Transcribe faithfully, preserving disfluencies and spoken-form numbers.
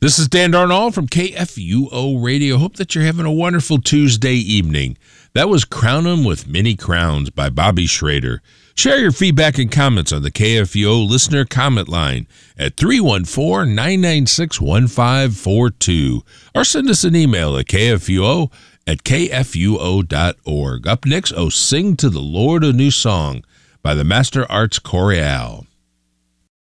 This is Dan Darnall from K F U O Radio. Hope that you're having a wonderful Tuesday evening. That was Crown 'Em with Many Crowns by Bobby Schrader. Share your feedback and comments on the K F U O listener comment line at three one four, nine nine six, one five four two or send us an email at kfuo at kfuo dot org. Up next, oh, Sing to the Lord a New Song by the Master Arts Chorale.